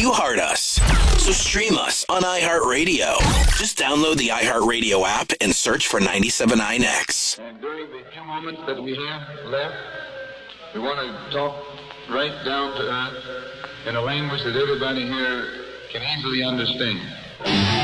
you heart us. So stream us on iHeartRadio. Just download the iHeartRadio app and search for 97.9X. And during the few moments that we have left, we want to talk right down to earth in a language that everybody here can easily understand.